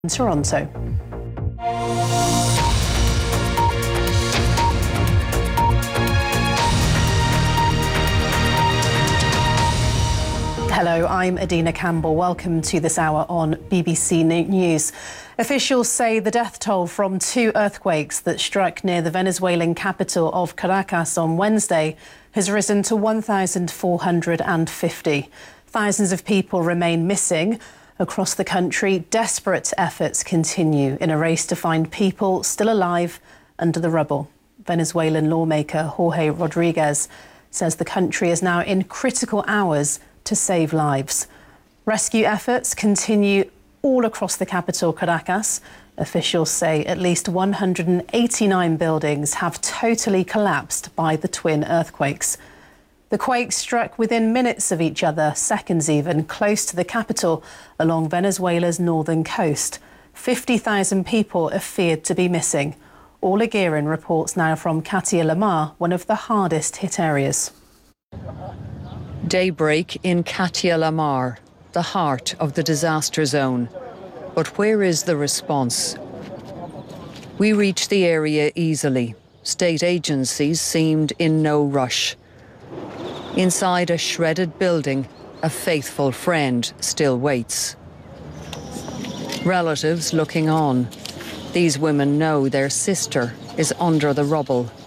in Toronto. Hello, I'm Adina Campbell. Welcome to this hour on BBC News. Officials say the death toll from two earthquakes that struck near the Venezuelan capital of Caracas on Wednesday has risen to 1,450. Thousands of people remain missing. Across the country, desperate efforts continue in a race to find people still alive under the rubble. Venezuelan lawmaker Jorge Rodriguez says the country is now in critical hours to save lives. Rescue efforts continue all across the capital, Caracas. Officials say at least 189 buildings have totally collapsed by the twin earthquakes. The quakes struck within minutes of each other, seconds even, close to the capital along Venezuela's northern coast. 50,000 people are feared to be missing. Ola Guerin reports now from Katia Lamar, one of the hardest hit areas. Daybreak in Katia Lamar, the heart of the disaster zone. But where is the response? We reached the area easily. State agencies seemed in no rush. Inside a shredded building, a faithful friend still waits. Relatives looking on. These women know their sister is under the rubble.